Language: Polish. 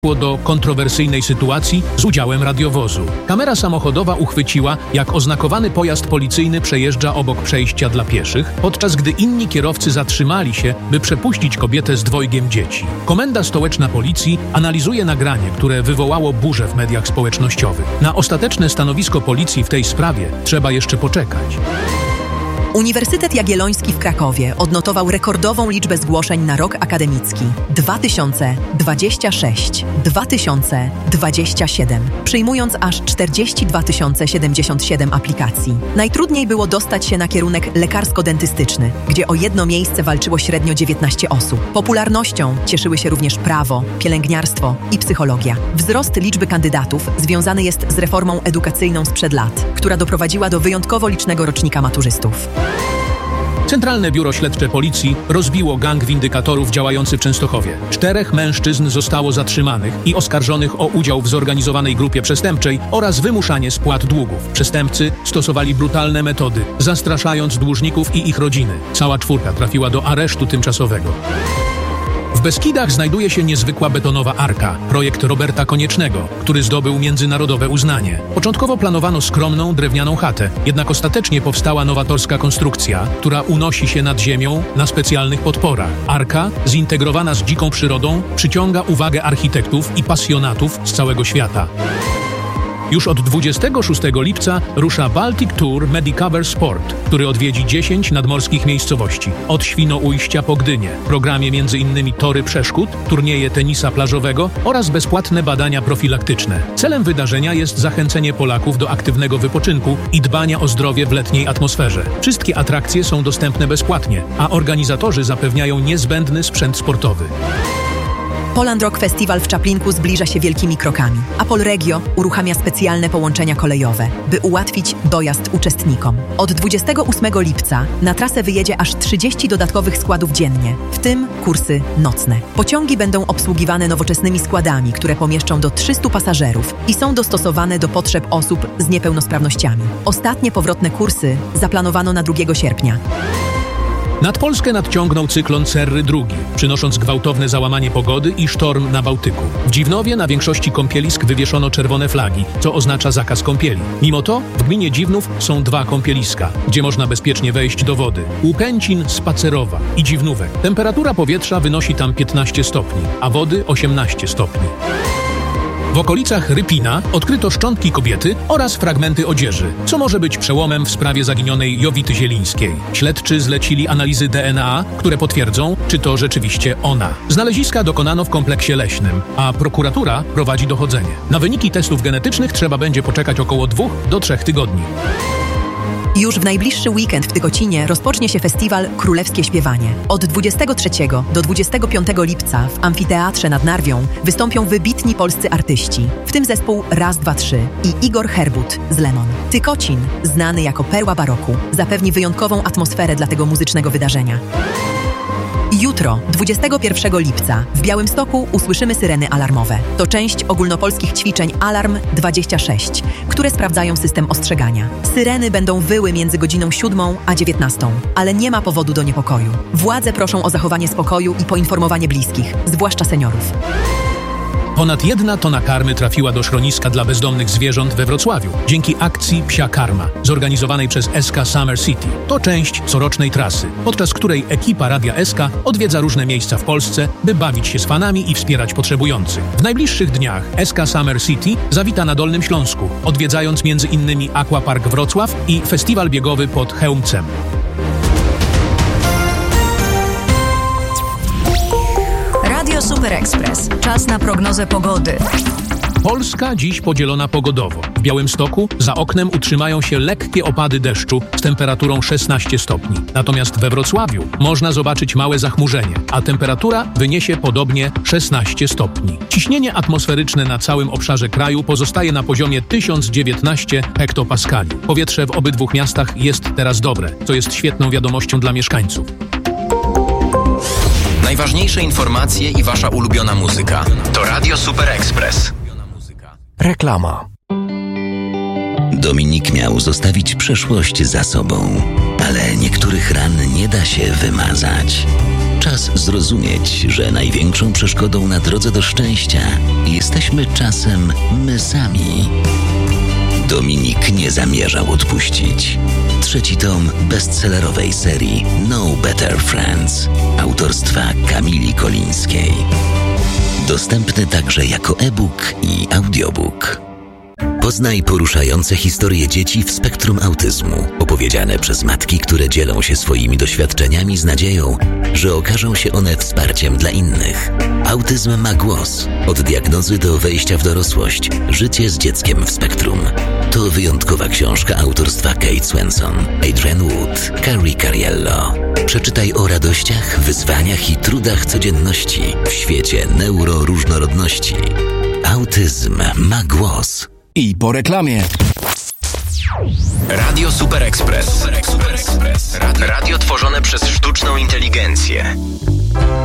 do kontrowersyjnej sytuacji z udziałem radiowozu. Kamera samochodowa uchwyciła, jak oznakowany pojazd policyjny przejeżdża obok przejścia dla pieszych, podczas gdy inni kierowcy zatrzymali się, by przepuścić kobietę z dwojgiem dzieci. Komenda Stołeczna Policji analizuje nagranie, które wywołało burzę w mediach społecznościowych. Na ostateczne stanowisko policji w tej sprawie trzeba jeszcze poczekać. Uniwersytet Jagielloński w Krakowie odnotował rekordową liczbę zgłoszeń na rok akademicki 2026-2027, przyjmując aż 42 077 aplikacji. Najtrudniej było dostać się na kierunek lekarsko-dentystyczny, gdzie o jedno miejsce walczyło średnio 19 osób. Popularnością cieszyły się również prawo, pielęgniarstwo i psychologia. Wzrost liczby kandydatów związany jest z reformą edukacyjną sprzed lat, która doprowadziła do wyjątkowo licznego rocznika maturzystów. Centralne Biuro Śledcze Policji rozbiło gang windykatorów działający w Częstochowie. 4 mężczyzn zostało zatrzymanych i oskarżonych o udział w zorganizowanej grupie przestępczej oraz wymuszanie spłat długów. Przestępcy stosowali brutalne metody, zastraszając dłużników i ich rodziny. Cała 4 trafiła do aresztu tymczasowego. W Beskidach znajduje się niezwykła betonowa arka, projekt Roberta Koniecznego, który zdobył międzynarodowe uznanie. Początkowo planowano skromną, drewnianą chatę, jednak ostatecznie powstała nowatorska konstrukcja, która unosi się nad ziemią na specjalnych podporach. Arka, zintegrowana z dziką przyrodą, przyciąga uwagę architektów i pasjonatów z całego świata. Już od 26 lipca rusza Baltic Tour Medicover Sport, który odwiedzi 10 nadmorskich miejscowości. Od Świnoujścia po Gdynię. W programie m.in. tory przeszkód, turnieje tenisa plażowego oraz bezpłatne badania profilaktyczne. Celem wydarzenia jest zachęcenie Polaków do aktywnego wypoczynku i dbania o zdrowie w letniej atmosferze. Wszystkie atrakcje są dostępne bezpłatnie, a organizatorzy zapewniają niezbędny sprzęt sportowy. Poland Rock Festival w Czaplinku zbliża się wielkimi krokami, a Polregio uruchamia specjalne połączenia kolejowe, by ułatwić dojazd uczestnikom. Od 28 lipca na trasę wyjedzie aż 30 dodatkowych składów dziennie, w tym kursy nocne. Pociągi będą obsługiwane nowoczesnymi składami, które pomieszczą do 300 pasażerów i są dostosowane do potrzeb osób z niepełnosprawnościami. Ostatnie powrotne kursy zaplanowano na 2 sierpnia. Nad Polskę nadciągnął cyklon Cerry II, przynosząc gwałtowne załamanie pogody i sztorm na Bałtyku. W Dziwnowie na większości kąpielisk wywieszono czerwone flagi, co oznacza zakaz kąpieli. Mimo to w gminie Dziwnów są 2 kąpieliska, gdzie można bezpiecznie wejść do wody. Łupęcin, Spacerowa i Dziwnówek. Temperatura powietrza wynosi tam 15 stopni, a wody 18 stopni. W okolicach Rypina odkryto szczątki kobiety oraz fragmenty odzieży, co może być przełomem w sprawie zaginionej Jowity Zielińskiej. Śledczy zlecili analizy DNA, które potwierdzą, czy to rzeczywiście ona. Znaleziska dokonano w kompleksie leśnym, a prokuratura prowadzi dochodzenie. Na wyniki testów genetycznych trzeba będzie poczekać około 2 do 3 tygodni. Już w najbliższy weekend w Tykocinie rozpocznie się festiwal Królewskie Śpiewanie. Od 23 do 25 lipca w Amfiteatrze nad Narwią wystąpią wybitni polscy artyści, w tym zespół Raz, 2, 3 i Igor Herbut z Lemon. Tykocin, znany jako perła baroku, zapewni wyjątkową atmosferę dla tego muzycznego wydarzenia. Jutro, 21 lipca, w Białymstoku usłyszymy syreny alarmowe. To część ogólnopolskich ćwiczeń Alarm 26, które sprawdzają system ostrzegania. Syreny będą wyły między godziną 7 a 19, ale nie ma powodu do niepokoju. Władze proszą o zachowanie spokoju i poinformowanie bliskich, zwłaszcza seniorów. Ponad 1 tona karmy trafiła do schroniska dla bezdomnych zwierząt we Wrocławiu dzięki akcji Psia Karma, zorganizowanej przez SK Summer City. To część corocznej trasy, podczas której ekipa Radia SK odwiedza różne miejsca w Polsce, by bawić się z fanami i wspierać potrzebujących. W najbliższych dniach SK Summer City zawita na Dolnym Śląsku, odwiedzając m.in. Aquapark Wrocław i festiwal biegowy pod Chełmcem. Radio Super Express. Czas na prognozę pogody. Polska dziś podzielona pogodowo. W Białymstoku za oknem utrzymają się lekkie opady deszczu z temperaturą 16 stopni. Natomiast we Wrocławiu można zobaczyć małe zachmurzenie, a temperatura wyniesie podobnie 16 stopni. Ciśnienie atmosferyczne na całym obszarze kraju pozostaje na poziomie 1019 hektopaskali. Powietrze w obydwu miastach jest teraz dobre, co jest świetną wiadomością dla mieszkańców. Najważniejsze informacje i wasza ulubiona muzyka. To Radio Super Express. Reklama. Dominik miał zostawić przeszłość za sobą, ale niektórych ran nie da się wymazać. Czas zrozumieć, że największą przeszkodą na drodze do szczęścia jesteśmy czasem my sami. Dominik nie zamierzał odpuścić. 3. tom bestsellerowej serii No Better Friends autorstwa Kamili Kolińskiej. Dostępny także jako e-book i audiobook. Poznaj poruszające historie dzieci w spektrum autyzmu, opowiedziane przez matki, które dzielą się swoimi doświadczeniami z nadzieją, że okażą się one wsparciem dla innych. Autyzm ma głos. Od diagnozy do wejścia w dorosłość. Życie z dzieckiem w spektrum. To wyjątkowa książka autorstwa Kate Swenson, Adrian Wood, Carrie Cariello. Przeczytaj o radościach, wyzwaniach i trudach codzienności w świecie neuroróżnorodności. Autyzm ma głos. I po reklamie. Radio Super Express. Radio tworzone przez sztuczną inteligencję.